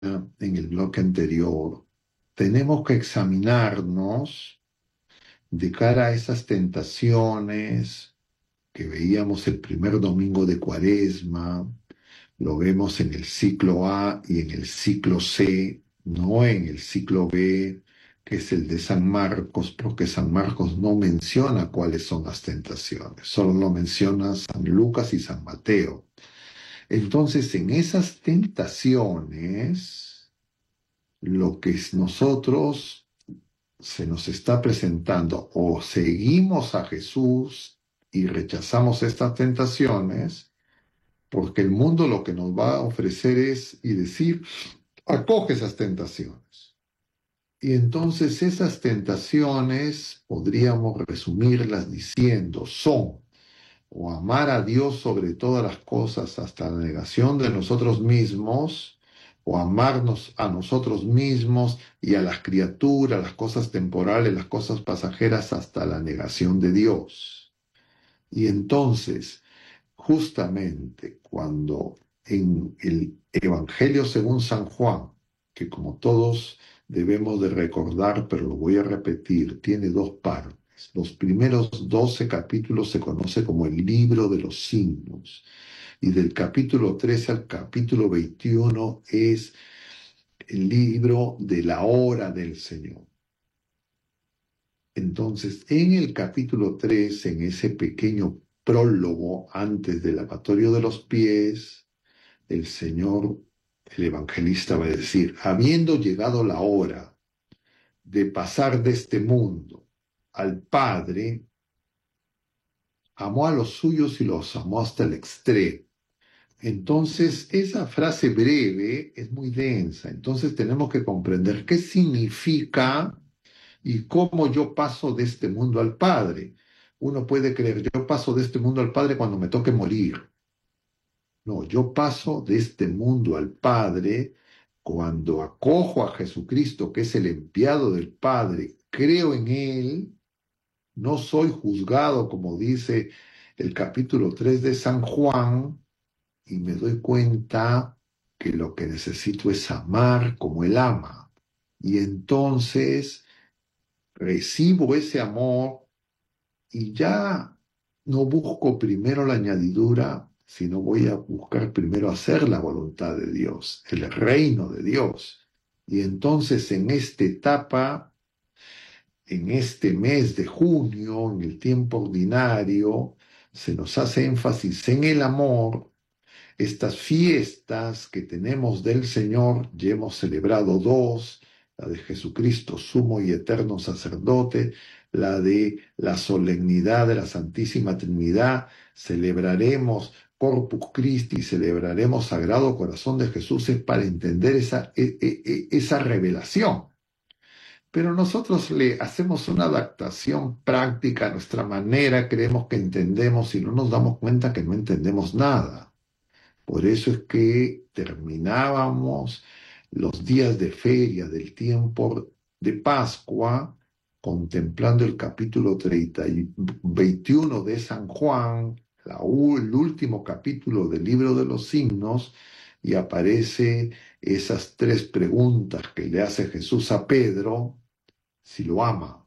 en el bloque anterior, tenemos que examinarnos de cara a esas tentaciones que veíamos el primer domingo de Cuaresma, lo vemos en el ciclo A y en el ciclo C, no en el ciclo B, que es el de San Marcos, porque San Marcos no menciona cuáles son las tentaciones, solo lo menciona San Lucas y San Mateo. Entonces, en esas tentaciones, lo que nosotros se nos está presentando, o seguimos a Jesús y rechazamos estas tentaciones, porque el mundo lo que nos va a ofrecer es y decir, acoge esas tentaciones. Y entonces esas tentaciones podríamos resumirlas diciendo, son o amar a Dios sobre todas las cosas hasta la negación de nosotros mismos, o amarnos a nosotros mismos y a las criaturas, las cosas temporales, las cosas pasajeras, hasta la negación de Dios. Y entonces, justamente cuando en el Evangelio según San Juan, que como todos debemos de recordar, pero lo voy a repetir, tiene dos partes. Los primeros 12 capítulos se conoce como el libro de los signos, y del capítulo 13 al capítulo 21 es el libro de la hora del Señor. Entonces, en el capítulo 3, en ese pequeño prólogo antes del lavatorio de los pies, el Señor, el evangelista va a decir, habiendo llegado la hora de pasar de este mundo al Padre, amó a los suyos y los amó hasta el extremo. Entonces, esa frase breve es muy densa, entonces tenemos que comprender qué significa y cómo yo paso de este mundo al Padre. Uno puede creer, yo paso de este mundo al Padre cuando me toque morir. No, yo paso de este mundo al Padre cuando acojo a Jesucristo, que es el enviado del Padre, creo en Él, no soy juzgado, como dice el capítulo 3 de San Juan, y me doy cuenta que lo que necesito es amar como Él ama. Y entonces recibo ese amor y ya no busco primero la añadidura, sino voy a buscar primero hacer la voluntad de Dios, el reino de Dios. Y entonces en esta etapa, en este mes de junio, en el tiempo ordinario, se nos hace énfasis en el amor. Estas fiestas que tenemos del Señor, ya hemos celebrado dos, la de Jesucristo, sumo y eterno sacerdote, la de la solemnidad de la Santísima Trinidad, celebraremos Corpus Christi, celebraremos Sagrado Corazón de Jesús, es para entender esa revelación. Pero nosotros le hacemos una adaptación práctica a nuestra manera, creemos que entendemos y no nos damos cuenta que no entendemos nada. Por eso es que terminábamos los días de feria del tiempo de Pascua contemplando el capítulo 21 de San Juan, el último capítulo del libro de los signos, y aparece esas tres preguntas que le hace Jesús a Pedro, si lo ama.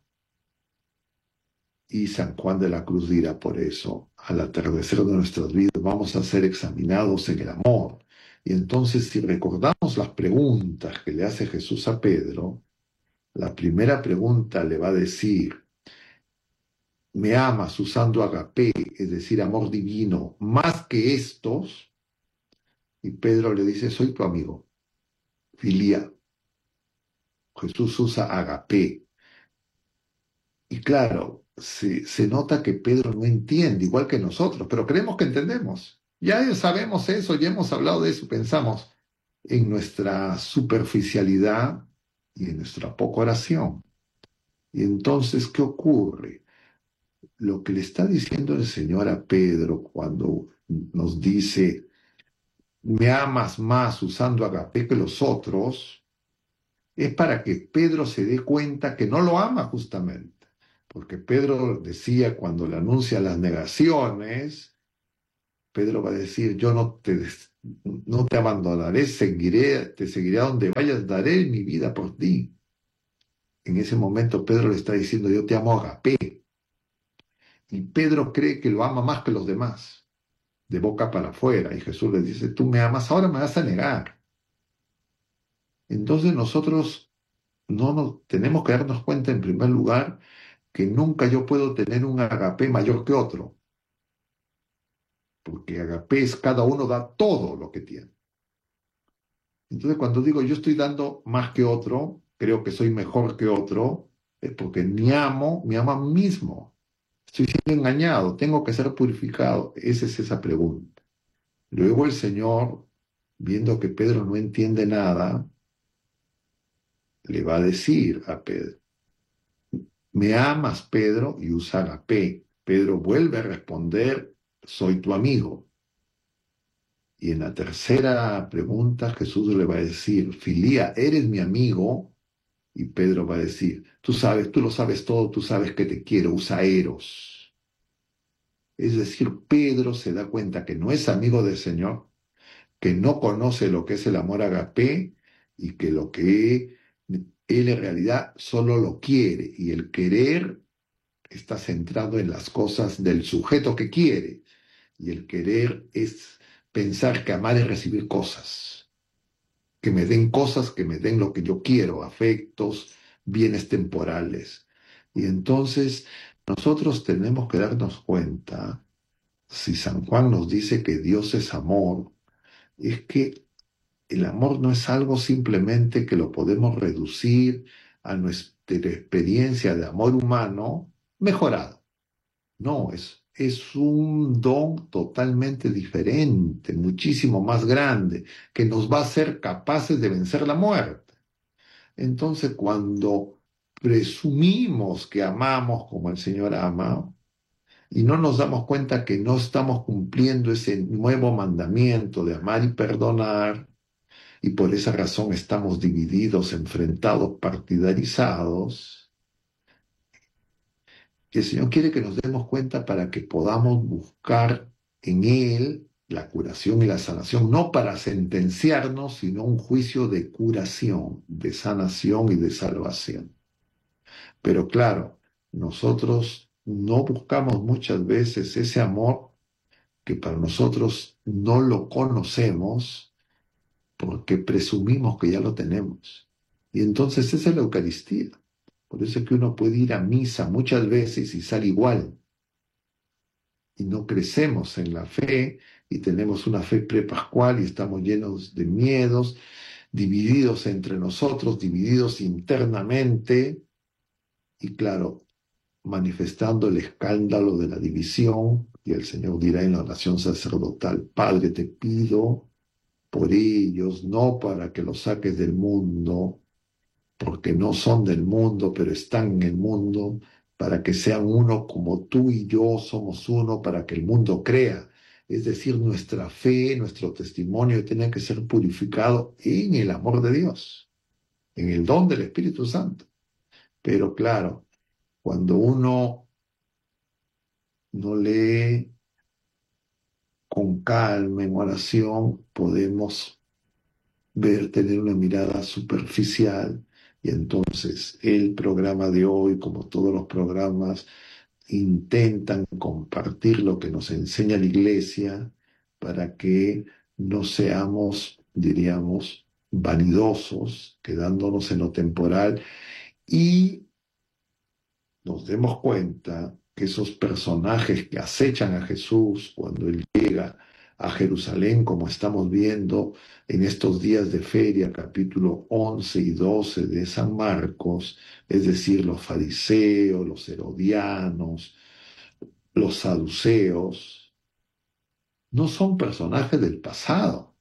Y San Juan de la Cruz dirá por eso, al atardecer de nuestras vidas vamos a ser examinados en el amor. Y entonces si recordamos las preguntas que le hace Jesús a Pedro, la primera pregunta le va a decir, ¿me amas usando agapé, es decir, amor divino, más que estos? Y Pedro le dice, soy tu amigo, filia. Jesús usa agapé. Y claro, se nota que Pedro no entiende, igual que nosotros, pero creemos que entendemos. Ya sabemos eso, ya hemos hablado de eso, pensamos en nuestra superficialidad y en nuestra poca oración. Y entonces, ¿qué ocurre? Lo que le está diciendo el Señor a Pedro cuando nos dice, me amas más usando agape que los otros, es para que Pedro se dé cuenta que no lo ama justamente. Porque Pedro decía cuando le anuncia las negaciones, Pedro va a decir, yo no te no te abandonaré, te seguiré a donde vayas, daré mi vida por ti. En ese momento Pedro le está diciendo, yo te amo agape. Y Pedro cree que lo ama más que los demás, de boca para afuera. Y Jesús le dice, tú me amas, ahora me vas a negar. Entonces nosotros no nos tenemos que darnos cuenta en primer lugar que nunca yo puedo tener un agape mayor que otro, porque agape es cada uno da todo lo que tiene. Entonces cuando digo yo estoy dando más que otro, creo que soy mejor que otro, es porque me amo a mí mismo. Estoy siendo engañado, tengo que ser purificado. Esa es esa pregunta. Luego el Señor, viendo que Pedro no entiende nada, le va a decir a Pedro, ¿me amas, Pedro? Y usa la P. Pedro vuelve a responder, soy tu amigo. Y en la tercera pregunta Jesús le va a decir, Filía, ¿eres mi amigo? Y Pedro va a decir, tú sabes, tú lo sabes todo, tú sabes que te quiero, usa eros. Es decir, Pedro se da cuenta que no es amigo del Señor, que no conoce lo que es el amor agape y que lo que él en realidad solo lo quiere y el querer está centrado en las cosas del sujeto que quiere y el querer es pensar que amar es recibir cosas, que me den cosas, que me den lo que yo quiero, afectos, bienes temporales. Y entonces nosotros tenemos que darnos cuenta, si San Juan nos dice que Dios es amor, es que el amor no es algo simplemente que lo podemos reducir a nuestra experiencia de amor humano mejorado. No, es un don totalmente diferente, muchísimo más grande, que nos va a hacer capaces de vencer la muerte. Entonces, cuando presumimos que amamos como el Señor ama, y no nos damos cuenta que no estamos cumpliendo ese nuevo mandamiento de amar y perdonar, y por esa razón estamos divididos, enfrentados, partidarizados. Y el Señor quiere que nos demos cuenta para que podamos buscar en Él la curación y la sanación, no para sentenciarnos, sino un juicio de curación, de sanación y de salvación. Pero claro, nosotros no buscamos muchas veces ese amor que para nosotros no lo conocemos porque presumimos que ya lo tenemos. Y entonces esa es la Eucaristía. Por eso es que uno puede ir a misa muchas veces y sale igual. Y no crecemos en la fe y tenemos una fe prepascual y estamos llenos de miedos, divididos entre nosotros, divididos internamente y claro, manifestando el escándalo de la división. Y el Señor dirá en la oración sacerdotal, Padre, te pido por ellos, no para que los saques del mundo, porque no son del mundo, pero están en el mundo, para que sean uno como tú y yo somos uno, para que el mundo crea. Es decir, nuestra fe, nuestro testimonio tiene que ser purificado en el amor de Dios, en el don del Espíritu Santo. Pero claro, cuando uno no lee con calma en oración, podemos ver, tener una mirada superficial y entonces el programa de hoy, como todos los programas, intentan compartir lo que nos enseña la Iglesia para que no seamos, diríamos, vanidosos, quedándonos en lo temporal y nos demos cuenta que esos personajes que acechan a Jesús cuando Él llega a Jerusalén, como estamos viendo en estos días de feria, capítulo 11 y 12 de San Marcos, es decir, los fariseos, los herodianos, los saduceos, no son personajes del pasado.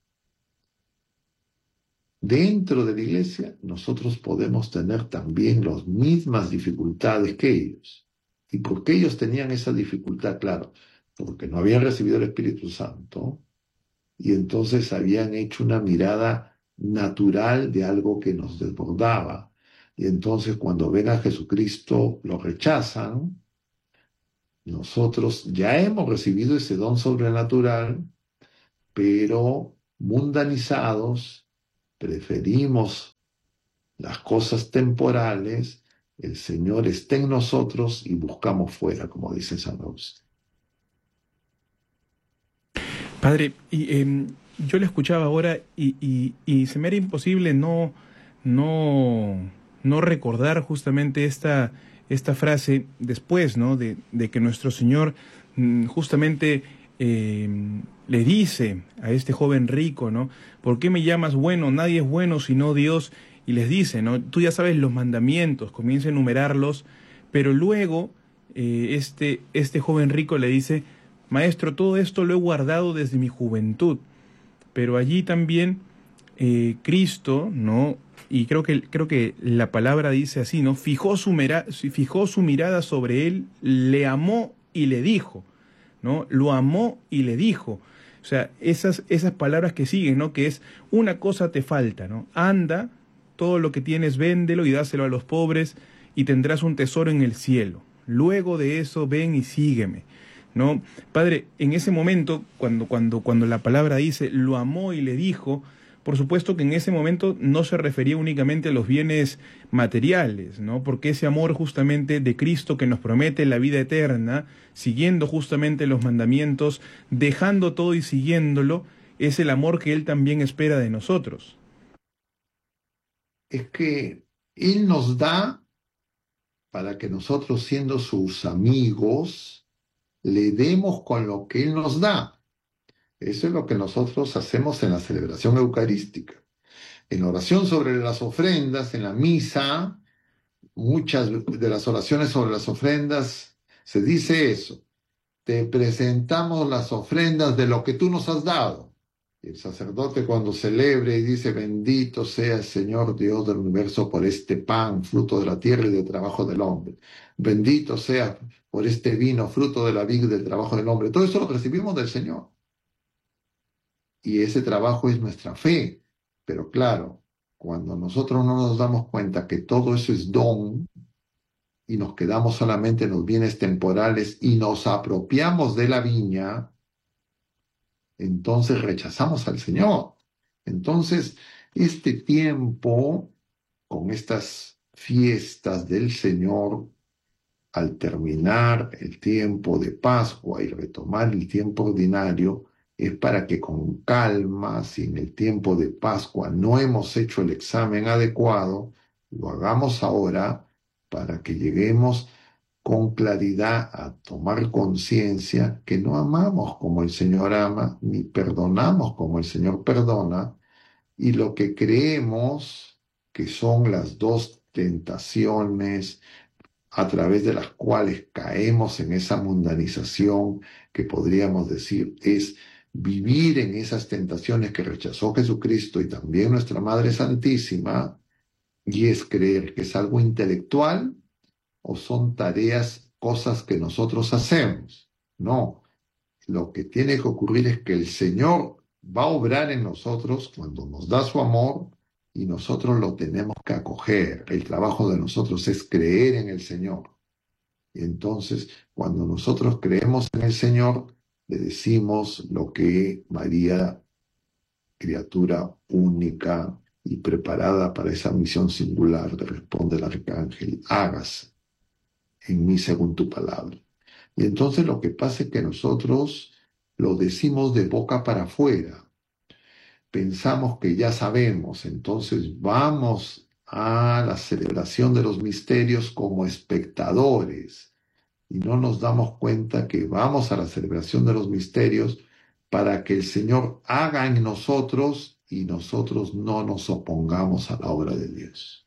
Dentro de la iglesia, nosotros podemos tener también las mismas dificultades que ellos. ¿Y por qué ellos tenían esa dificultad? Claro, porque no habían recibido el Espíritu Santo y entonces habían hecho una mirada natural de algo que nos desbordaba. Y entonces cuando ven a Jesucristo lo rechazan. Nosotros ya hemos recibido ese don sobrenatural, pero mundanizados, preferimos las cosas temporales, el Señor está en nosotros y buscamos fuera, como dice San Agustín. Padre, yo le escuchaba ahora y se me era imposible no, no recordar justamente esta frase después, ¿no? De que nuestro Señor justamente le dice a este joven rico, ¿no? ¿Por qué me llamas bueno? Nadie es bueno sino Dios. Y les dice, ¿no? Tú ya sabes los mandamientos, comienza a enumerarlos, pero luego este joven rico le dice, Maestro, todo esto lo he guardado desde mi juventud, pero allí también Cristo, ¿no? Y creo que la palabra dice así, ¿no? Fijó su mirada sobre él, le amó y le dijo, ¿no? Lo amó y le dijo. O sea, esas palabras que siguen, ¿no? Que es, una cosa te falta, ¿no? Anda, todo lo que tienes, véndelo y dáselo a los pobres y tendrás un tesoro en el cielo. Luego de eso, ven y sígueme. ¿No? Padre, en ese momento, cuando la palabra dice, lo amó y le dijo, por supuesto que en ese momento no se refería únicamente a los bienes materiales, ¿no? Porque ese amor justamente de Cristo que nos promete la vida eterna, siguiendo justamente los mandamientos, dejando todo y siguiéndolo, es el amor que Él también espera de nosotros. Es que Él nos da para que nosotros, siendo sus amigos, le demos con lo que Él nos da. Eso es lo que nosotros hacemos en la celebración eucarística. En la oración sobre las ofrendas, en la misa, muchas de las oraciones sobre las ofrendas se dice eso. Te presentamos las ofrendas de lo que tú nos has dado. Y el sacerdote cuando celebre y dice, bendito sea el Señor Dios del universo por este pan, fruto de la tierra y del trabajo del hombre. Bendito sea por este vino, fruto de la vid y del trabajo del hombre. Todo eso lo recibimos del Señor. Y ese trabajo es nuestra fe. Pero claro, cuando nosotros no nos damos cuenta que todo eso es don y nos quedamos solamente en los bienes temporales y nos apropiamos de la viña, entonces rechazamos al Señor. Entonces, este tiempo, con estas fiestas del Señor, al terminar el tiempo de Pascua y retomar el tiempo ordinario, es para que con calma, si en el tiempo de Pascua no hemos hecho el examen adecuado, lo hagamos ahora para que lleguemos con claridad a tomar conciencia que no amamos como el Señor ama, ni perdonamos como el Señor perdona, y lo que creemos que son las dos tentaciones a través de las cuales caemos en esa mundanización que podríamos decir es vivir en esas tentaciones que rechazó Jesucristo y también nuestra Madre Santísima, y es creer que es algo intelectual o son tareas, cosas que nosotros hacemos. No, lo que tiene que ocurrir es que el Señor va a obrar en nosotros cuando nos da su amor y nosotros lo tenemos que acoger. El trabajo de nosotros es creer en el Señor. Y entonces, cuando nosotros creemos en el Señor, le decimos lo que María, criatura única y preparada para esa misión singular, le responde el arcángel, hágase en mí según tu palabra. Y entonces lo que pasa es que nosotros lo decimos de boca para afuera. Pensamos que ya sabemos, entonces vamos a la celebración de los misterios como espectadores y no nos damos cuenta que vamos a la celebración de los misterios para que el Señor haga en nosotros y nosotros no nos opongamos a la obra de Dios.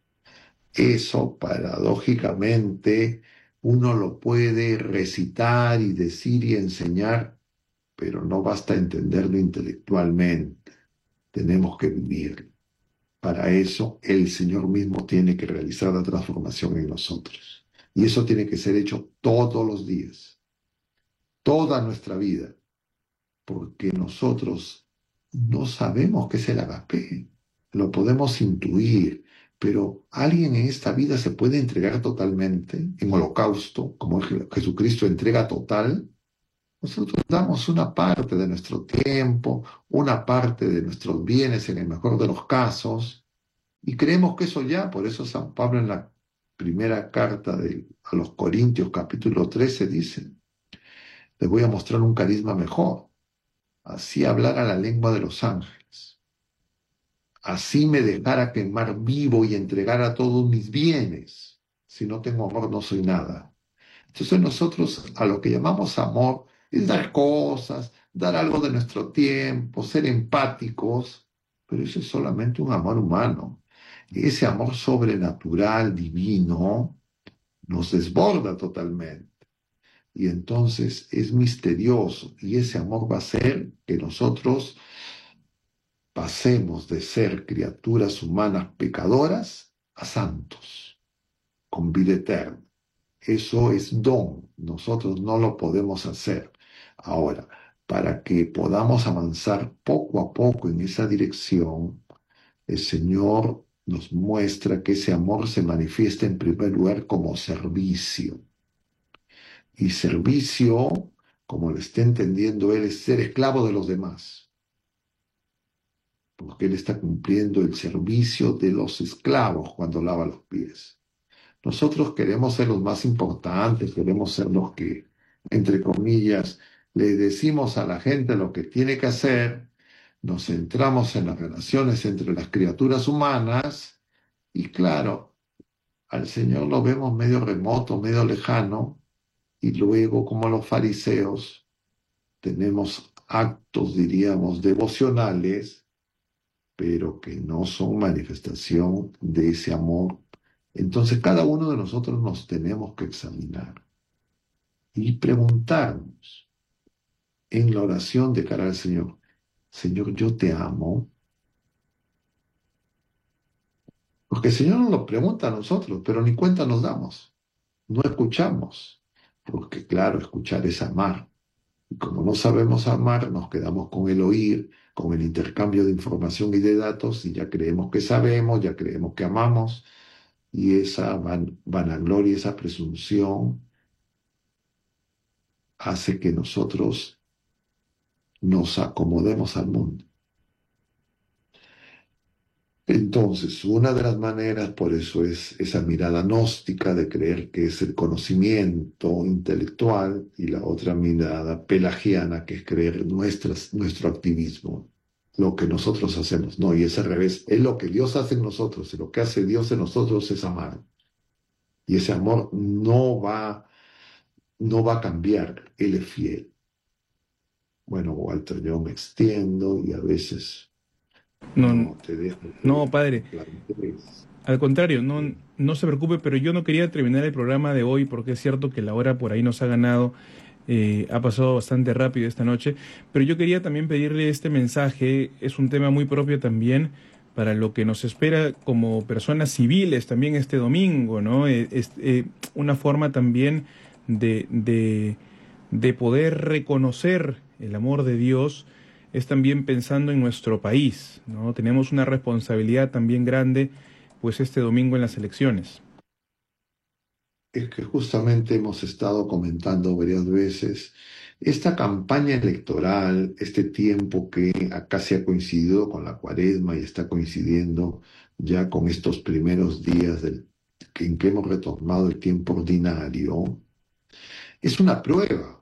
Eso, paradójicamente, uno lo puede recitar y decir y enseñar, pero no basta entenderlo intelectualmente. Tenemos que vivirlo. Para eso, el Señor mismo tiene que realizar la transformación en nosotros. Y eso tiene que ser hecho todos los días, toda nuestra vida, porque nosotros no sabemos qué es el agape. Lo podemos intuir, pero alguien en esta vida se puede entregar totalmente en holocausto, como Jesucristo entrega total. Nosotros damos una parte de nuestro tiempo, una parte de nuestros bienes en el mejor de los casos, y creemos que eso ya, por eso San Pablo en la primera carta a los Corintios capítulo 13 dice, les voy a mostrar un carisma mejor, así hablara la lengua de los ángeles, así me dejara quemar vivo y entregara todos mis bienes, si no tengo amor no soy nada. Entonces nosotros a lo que llamamos amor es dar cosas, dar algo de nuestro tiempo, ser empáticos, pero eso es solamente un amor humano. Ese amor sobrenatural, divino, nos desborda totalmente. Y entonces es misterioso y ese amor va a hacer que nosotros pasemos de ser criaturas humanas pecadoras a santos, con vida eterna. Eso es don, nosotros no lo podemos hacer. Ahora, para que podamos avanzar poco a poco en esa dirección, el Señor nos muestra que ese amor se manifiesta en primer lugar como servicio. Y servicio, como lo está entendiendo Él, es ser esclavo de los demás, porque Él está cumpliendo el servicio de los esclavos cuando lava los pies. Nosotros queremos ser los más importantes, queremos ser los que, entre comillas, le decimos a la gente lo que tiene que hacer, nos centramos en las relaciones entre las criaturas humanas y claro, al Señor lo vemos medio remoto, medio lejano y luego como los fariseos tenemos actos, diríamos, devocionales, pero que no son manifestación de ese amor. Entonces cada uno de nosotros nos tenemos que examinar y preguntarnos en la oración de cara al Señor, Señor, yo te amo, porque el Señor nos lo pregunta a nosotros, pero ni cuenta nos damos, no escuchamos, porque claro, escuchar es amar. Y como no sabemos amar, nos quedamos con el oír, con el intercambio de información y de datos, y ya creemos que sabemos, ya creemos que amamos, y esa vanagloria, esa presunción hace que nosotros nos acomodemos al mundo. Entonces, una de las maneras, por eso es esa mirada gnóstica de creer que es el conocimiento intelectual y la otra mirada pelagiana que es creer nuestro activismo, lo que nosotros hacemos. No, y es al revés, es lo que Dios hace en nosotros, y lo que hace Dios en nosotros es amar. Y ese amor no va a cambiar, Él es fiel. Bueno, Walter, yo me extiendo y a veces No, no te dejo no, que padre. plantees. Al contrario, no, no se preocupe, pero yo no quería terminar el programa de hoy porque es cierto que la hora por ahí nos ha ganado, ha pasado bastante rápido esta noche, pero yo quería también pedirle este mensaje, es un tema muy propio también para lo que nos espera como personas civiles también este domingo, ¿no? Una forma también de, de, de poder reconocer el amor de Dios es también pensando en nuestro país, ¿no? Tenemos una responsabilidad también grande pues este domingo en las elecciones. Es que justamente hemos estado comentando varias veces esta campaña electoral, este tiempo que acá se ha coincidido con la Cuaresma y está coincidiendo ya con estos primeros días en que hemos retomado el tiempo ordinario, es una prueba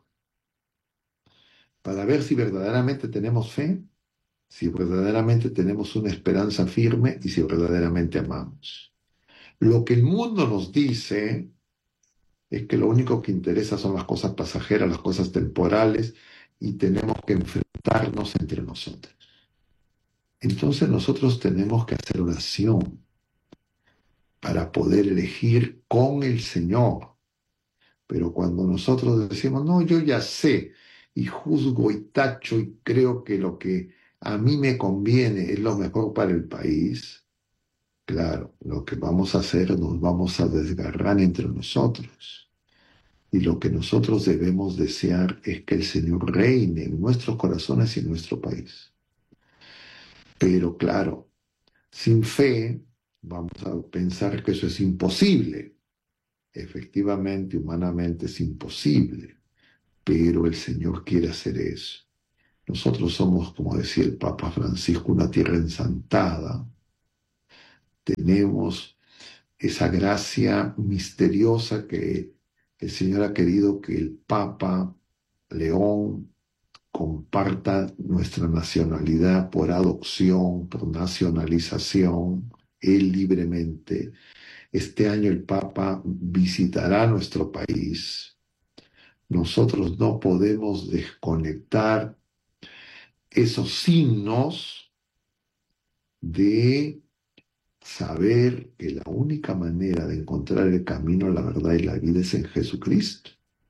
para ver si verdaderamente tenemos fe, si verdaderamente tenemos una esperanza firme y si verdaderamente amamos. Lo que el mundo nos dice es que lo único que interesa son las cosas pasajeras, las cosas temporales, y tenemos que enfrentarnos entre nosotros. Entonces nosotros tenemos que hacer oración para poder elegir con el Señor. Pero cuando nosotros decimos, no, yo ya sé, y juzgo y tacho y creo que lo que a mí me conviene es lo mejor para el país, claro, lo que vamos a hacer, nos vamos a desgarrar entre nosotros. Y lo que nosotros debemos desear es que el Señor reine en nuestros corazones y en nuestro país. Pero claro, sin fe vamos a pensar que eso es imposible. Efectivamente, humanamente es imposible. pero el Señor quiere hacer eso. Nosotros somos, como decía el Papa Francisco, una tierra ensantada. Tenemos esa gracia misteriosa que el Señor ha querido que el Papa León comparta nuestra nacionalidad por adopción, por nacionalización, él libremente. Este año el Papa visitará nuestro país. Nosotros no podemos desconectar esos signos de saber que la única manera de encontrar el camino, la verdad y la vida es en Jesucristo.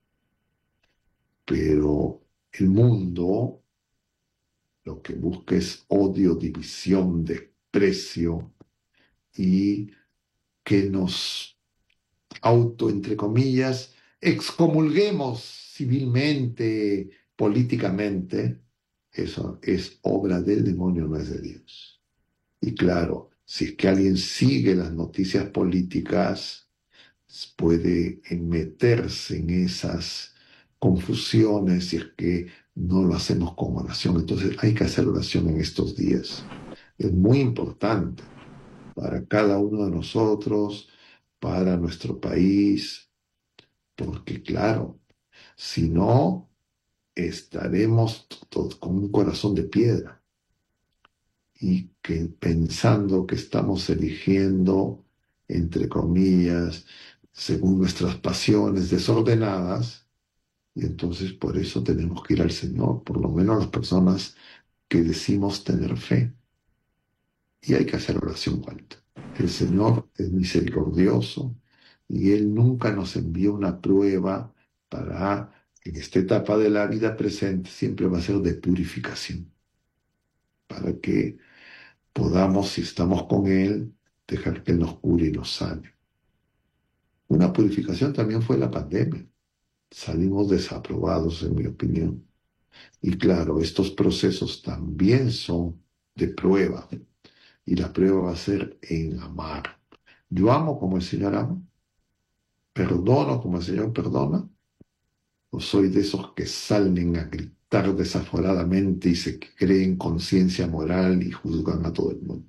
Pero el mundo lo que busca es odio, división, desprecio y que nos entre comillas, excomulguemos civilmente, políticamente. Eso es obra del demonio, no es de Dios. Y claro, si es que alguien sigue las noticias políticas, puede meterse en esas confusiones si es que no lo hacemos con oración. Entonces hay que hacer oración en estos días. Es muy importante para cada uno de nosotros, para nuestro país, porque claro, si no, estaremos todos con un corazón de piedra y que pensando que estamos eligiendo, entre comillas, según nuestras pasiones desordenadas, y entonces por eso tenemos que ir al Señor, por lo menos las personas que decimos tener fe. Y hay que hacer oración alta. El Señor es misericordioso y Él nunca nos envía una prueba para, en esta etapa de la vida presente, siempre va a ser de purificación, para que podamos, si estamos con Él, dejar que Él nos cure y nos sane. Una purificación también fue la pandemia. Salimos desaprobados, en mi opinión. Y claro, estos procesos también son de prueba. Y la prueba va a ser en amar. Yo amo como el Señor ama, perdono como el Señor perdona, o soy de esos que salen a gritar desaforadamente y se creen conciencia moral y juzgan a todo el mundo.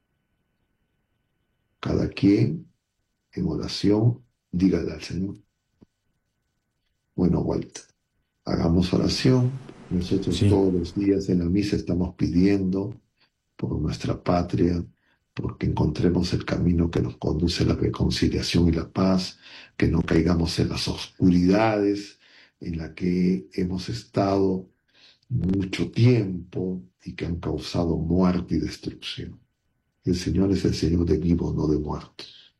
Cada quien en oración dígale al Señor. Bueno, Walter, hagamos oración. Nosotros Sí. todos los días en la misa estamos pidiendo por nuestra patria, porque encontremos el camino que nos conduce a la reconciliación y la paz, que no caigamos en las oscuridades en las que hemos estado mucho tiempo y que han causado muerte y destrucción. El Señor es el Señor de vivos, no de muertos.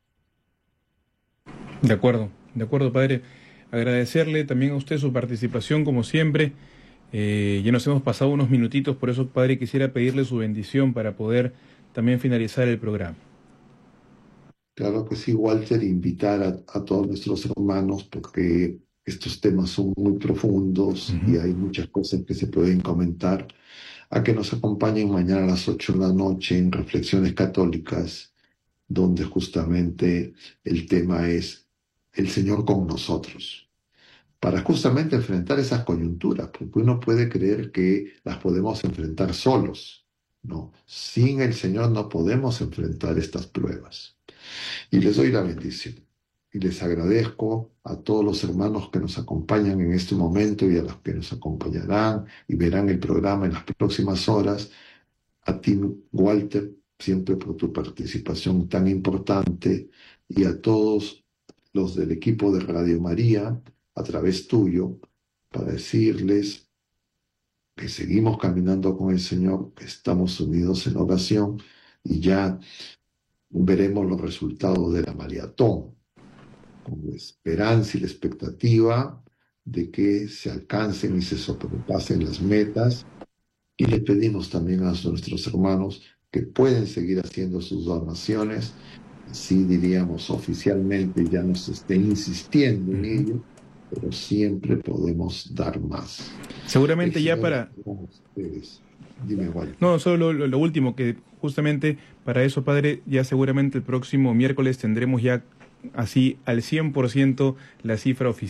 De acuerdo, padre. Agradecerle también a usted su participación, como siempre. Ya nos hemos pasado unos minutitos, por eso, padre, quisiera pedirle su bendición para poder también finalizar el programa. Claro que sí, Walter, invitar a todos nuestros hermanos porque estos temas son muy profundos y Ujú. hay muchas cosas que se pueden comentar, a que nos acompañen mañana a las 8 de la noche en Reflexiones Católicas, donde justamente el tema es el Señor con nosotros, para justamente enfrentar esas coyunturas, porque uno puede creer que las podemos enfrentar solos. No, sin el Señor no podemos enfrentar estas pruebas. Y les doy la bendición. Y les agradezco a todos los hermanos que nos acompañan en este momento y a los que nos acompañarán y verán el programa en las próximas horas. A ti, Walter, siempre por tu participación tan importante y a todos los del equipo de Radio María, a través tuyo, para decirles que seguimos caminando con el Señor, que estamos unidos en oración y ya veremos los resultados de la maratón, con la esperanza y la expectativa de que se alcancen y se sobrepasen las metas. Y le pedimos también a nuestros hermanos que pueden seguir haciendo sus donaciones, así diríamos oficialmente ya nos estén insistiendo en Ujú. ello, pero siempre podemos dar más. El Seguramente ya Señor para... esté con ustedes. Dime, Walter. No, solo lo último, que justamente para eso, padre, ya seguramente el próximo miércoles tendremos ya así al 100% la cifra oficial.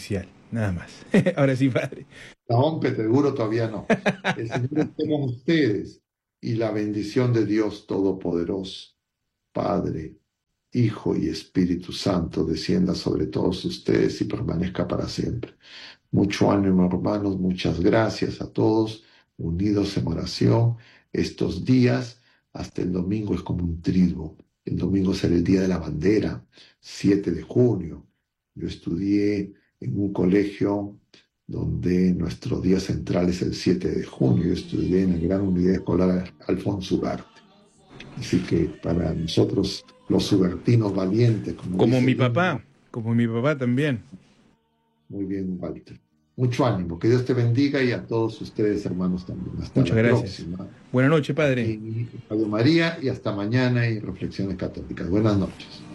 nada más. Ahora sí, padre. La OMPE seguro todavía no. El Señor esté con ustedes y la bendición de Dios Todopoderoso, Padre, Hijo y Espíritu Santo, descienda sobre todos ustedes y permanezca para siempre. Mucho ánimo, hermanos, muchas gracias a todos, unidos en oración. Estos días, hasta el domingo, es como un triduo. El domingo será el Día de la Bandera, 7 de junio. Yo estudié en un colegio donde nuestro día central es el 7 de junio. Yo estudié en la Gran Unidad Escolar Alfonso Ugarte. Así que para nosotros, los ugartinos valientes, como dice el himno, Como mi papá también. muy bien, Walter. Mucho ánimo, que Dios te bendiga y a todos ustedes, hermanos, también. Hasta Muchas la gracias. próxima, Buenas noches, aquí padre. en Radio María, y hasta mañana en Reflexiones Católicas. Buenas noches.